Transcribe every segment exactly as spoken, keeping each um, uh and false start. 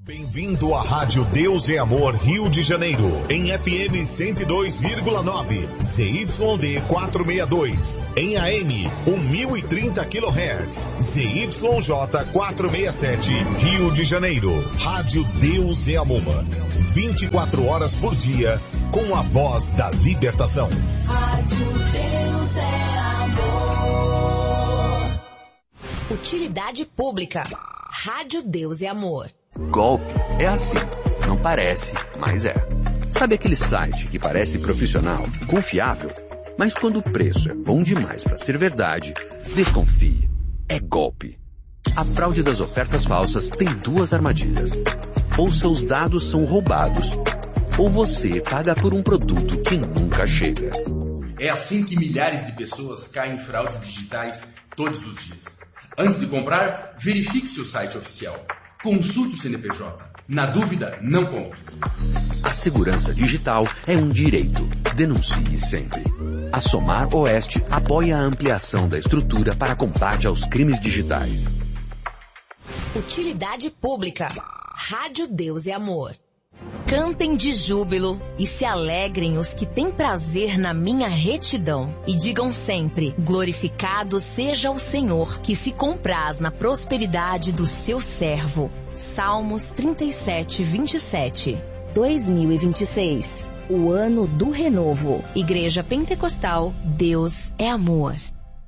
Bem-vindo à Rádio Deus é Amor Rio de Janeiro, em F M cento e dois vírgula nove, Z Y D quatrocentos e sessenta e dois, em A M mil e trinta quilohertz, Z Y J quatrocentos e sessenta e sete, Rio de Janeiro. Rádio Deus é Amor, vinte e quatro horas por dia, com a voz da libertação. Rádio Deus é Amor. Utilidade pública. Rádio Deus é Amor. Golpe é assim, não parece, mas é. Sabe aquele site que parece profissional, confiável, mas quando o preço é bom demais para ser verdade, desconfie. É golpe. A fraude das ofertas falsas tem duas armadilhas. Ou seus dados são roubados, ou você paga por um produto que nunca chega. É assim que milhares de pessoas caem em fraudes digitais todos os dias. Antes de comprar, verifique seu site oficial. Consulte o C N P J. Na dúvida, não compre. A segurança digital é um direito. Denuncie sempre. A Somar Oeste apoia a ampliação da estrutura para combate aos crimes digitais. Utilidade pública. Rádio Deus é Amor. Cantem de júbilo e se alegrem os que têm prazer na minha retidão. E digam sempre, glorificado seja o Senhor, que se compraz na prosperidade do seu servo. Salmos trinta e sete, vinte e sete. dois mil e vinte e seis. O ano do renovo. Igreja Pentecostal, Deus é Amor.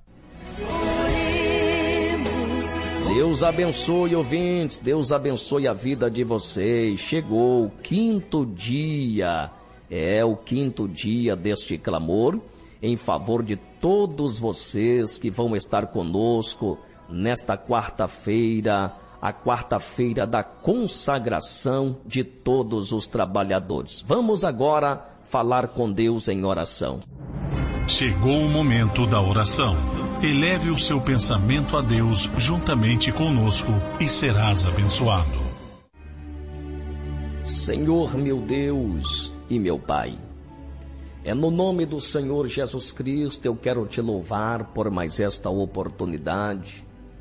Deus abençoe, ouvintes, Deus abençoe a vida de vocês. Chegou o quinto dia, é o quinto dia deste clamor em favor de todos vocês que vão estar conosco nesta quarta-feira, a quarta-feira da consagração de todos os trabalhadores. Vamos agora falar com Deus em oração. Chegou o momento da oração. Eleve o seu pensamento a Deus juntamente conosco e serás abençoado. Senhor meu Deus e meu Pai, é no nome do Senhor Jesus Cristo eu quero te louvar por mais esta oportunidade.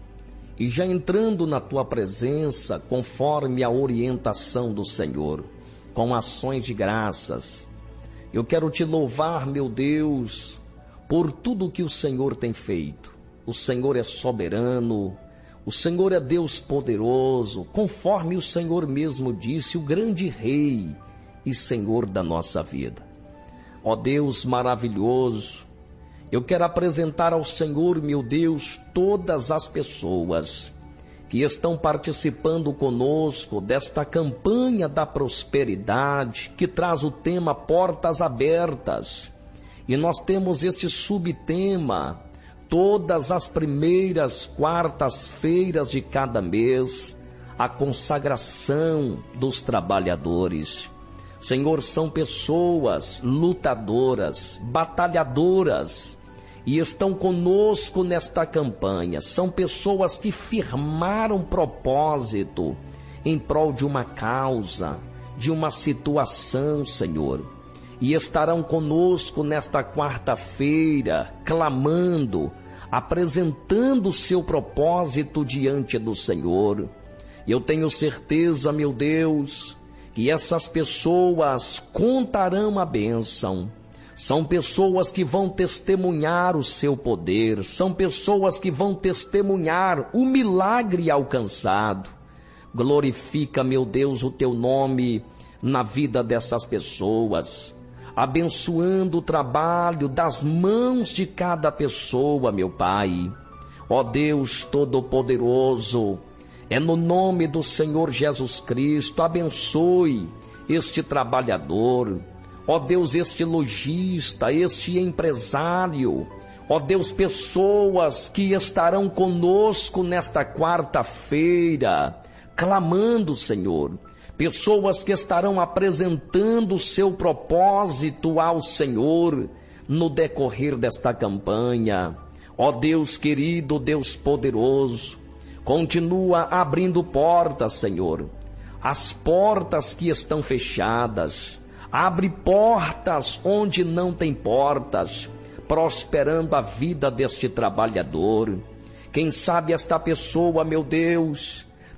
E já entrando na tua presença, conforme a orientação do Senhor, com ações de graças, eu quero te louvar, meu Deus, por tudo que o Senhor tem feito. O Senhor é soberano, o Senhor é Deus poderoso, conforme o Senhor mesmo disse, o grande Rei e Senhor da nossa vida. Ó Deus maravilhoso, eu quero apresentar ao Senhor, meu Deus, todas as pessoas que estão participando conosco desta campanha da prosperidade, que traz o tema Portas Abertas. E nós temos este subtema, todas as primeiras quartas-feiras de cada mês, a consagração dos trabalhadores. Senhor, são pessoas lutadoras, batalhadoras, e estão conosco nesta campanha. São pessoas que firmaram propósito em prol de uma causa, de uma situação, Senhor. E estarão conosco nesta quarta-feira, clamando, apresentando o seu propósito diante do Senhor. Eu tenho certeza, meu Deus, que essas pessoas contarão a bênção. São pessoas que vão testemunhar o seu poder, são pessoas que vão testemunhar o milagre alcançado. Glorifica, meu Deus, o teu nome na vida dessas pessoas, abençoando o trabalho das mãos de cada pessoa, meu Pai. Ó Deus Todo-Poderoso, é no nome do Senhor Jesus Cristo, abençoe este trabalhador. Ó Deus, este lojista, este empresário, ó Deus, pessoas que estarão conosco nesta quarta-feira, clamando, Senhor, pessoas que estarão apresentando o seu propósito ao Senhor no decorrer desta campanha. Ó Deus querido, Deus poderoso, continua abrindo portas, Senhor, as portas que estão fechadas. Abre portas onde não tem portas, prosperando a vida deste trabalhador. Quem sabe esta pessoa, meu Deus,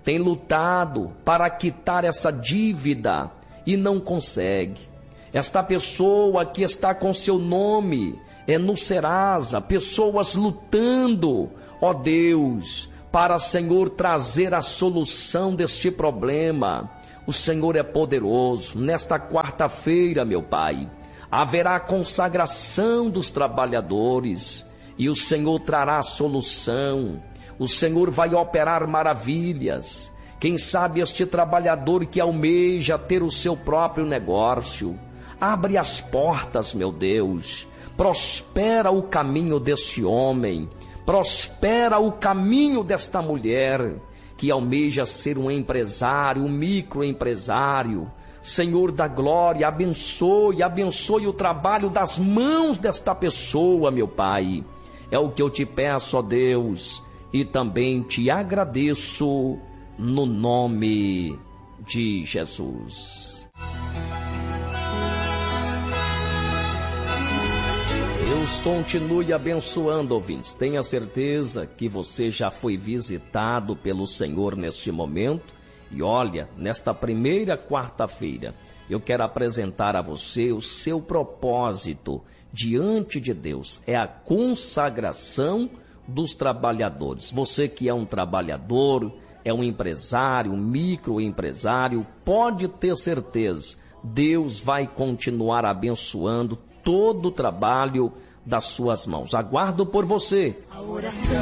tem lutado para quitar essa dívida e não consegue. Esta pessoa que está com seu nome é no Serasa, pessoas lutando, ó Deus, para, Senhor, trazer a solução deste problema. O Senhor é poderoso. Nesta quarta-feira, meu Pai, haverá consagração dos trabalhadores e o Senhor trará a solução. O Senhor vai operar maravilhas. Quem sabe este trabalhador que almeja ter o seu próprio negócio, abre as portas, meu Deus. Prospera o caminho deste homem, prospera o caminho desta mulher que almeja ser um empresário, um microempresário. Senhor da glória, abençoe, abençoe o trabalho das mãos desta pessoa, meu Pai. É o que eu te peço, ó Deus, e também te agradeço no nome de Jesus. Deus continue abençoando, ouvintes. Tenha certeza que você já foi visitado pelo Senhor neste momento. E olha, nesta primeira quarta-feira, eu quero apresentar a você o seu propósito diante de Deus. É a consagração dos trabalhadores. Você que é um trabalhador, é um empresário, um microempresário, pode ter certeza, Deus vai continuar abençoando todo o trabalho das suas mãos. Aguardo por você.